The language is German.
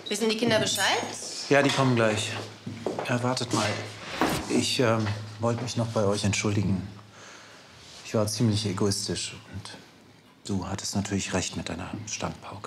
Wissen die Kinder Bescheid? Ja, die kommen gleich. Wartet mal. Ich wollte mich noch bei euch entschuldigen. Ich war ziemlich egoistisch und du hattest natürlich recht mit deiner Standpauke.